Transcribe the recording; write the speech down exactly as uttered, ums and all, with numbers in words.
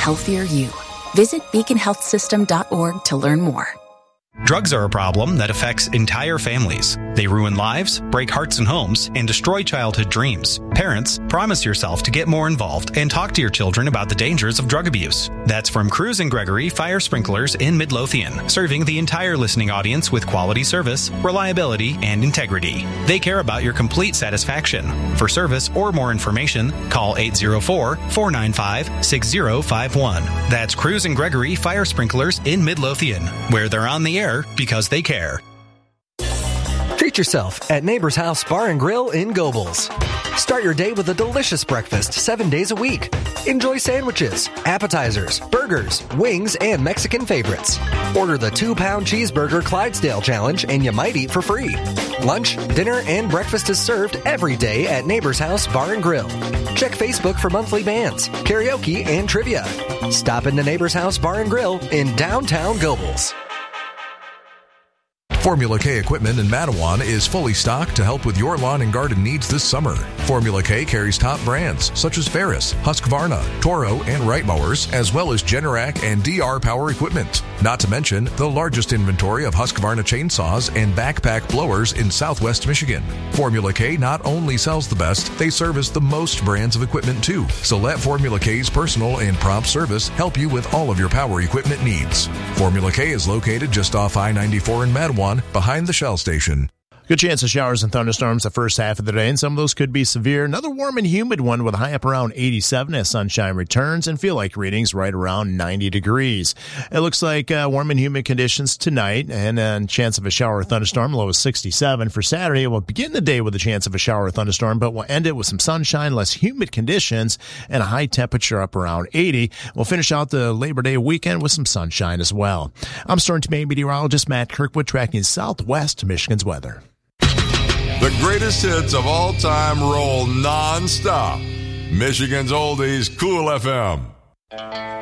healthier you. Visit beacon health system dot org to learn more. Drugs are a problem that affects entire families. They ruin lives, break hearts and homes, and destroy childhood dreams. Parents, promise yourself to get more involved and talk to your children about the dangers of drug abuse. That's from Cruz and Gregory Fire Sprinklers in Midlothian, serving the entire listening audience with quality service, reliability, and integrity. They care about your complete satisfaction. For service or more information, call eight oh four, four nine five, six oh five one. That's Cruz and Gregory Fire Sprinklers in Midlothian, where they're on the air because they care. Treat yourself at Neighbor's House Bar and Grill in Gobles. Start your day with a delicious breakfast seven days a week. Enjoy sandwiches, appetizers, burgers, wings, and Mexican favorites. Order the two-pound cheeseburger Clydesdale Challenge and you might eat for free. Lunch, dinner, and breakfast is served every day at Neighbor's House Bar and Grill. Check Facebook for monthly bands, karaoke, and trivia. Stop into Neighbor's House Bar and Grill in downtown Gobles. Formula K Equipment in Matawan is fully stocked to help with your lawn and garden needs this summer. Formula K carries top brands such as Ferris, Husqvarna, Toro, and Wright mowers, as well as Generac and D R Power equipment. Not to mention the largest inventory of Husqvarna chainsaws and backpack blowers in Southwest Michigan. Formula K not only sells the best, they service the most brands of equipment too. So let Formula K's personal and prompt service help you with all of your power equipment needs. Formula K is located just off I ninety-four in Matawan, behind the Shell station. Good chance of showers and thunderstorms the first half of the day, and some of those could be severe. Another warm and humid one with a high up around eighty-seven as sunshine returns, and feel like readings right around ninety degrees. It looks like uh, warm and humid conditions tonight, and a chance of a shower or thunderstorm, low is sixty-seven. For Saturday, we'll begin the day with a chance of a shower or thunderstorm, but we'll end it with some sunshine, less humid conditions, and a high temperature up around eighty. We'll finish out the Labor Day weekend with some sunshine as well. I'm Storm Team meteorologist Matt Kirkwood, tracking Southwest Michigan's weather. The greatest hits of all time roll non-stop. Michigan's Oldies, Cool F M.